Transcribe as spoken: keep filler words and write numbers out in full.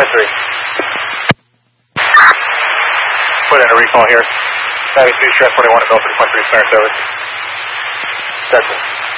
three. Put in a recall here. Navy two, transporting one to Bill three point three, center service. That's it.